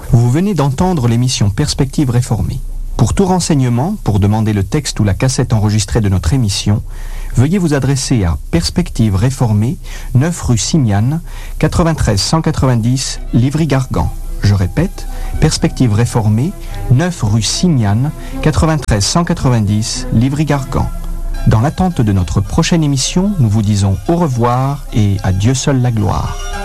Vous venez d'entendre l'émission Perspectives réformées. Pour tout renseignement, pour demander le texte ou la cassette enregistrée de notre émission, veuillez vous adresser à Perspectives réformées, 9 rue Simiane, 93 190, Livry-Gargan. Je répète, Perspectives réformées, 9 rue Simiane, 93 190, Livry-Gargan. Dans l'attente de notre prochaine émission, nous vous disons au revoir et à Dieu seul la gloire.